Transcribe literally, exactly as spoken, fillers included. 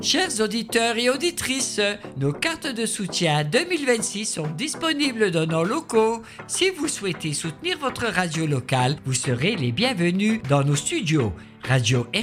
Chers auditeurs et auditrices, nos cartes de soutien deux mille vingt-six sont disponibles dans nos locaux. Si vous souhaitez soutenir votre radio locale, vous serez les bienvenus dans nos studios. Radio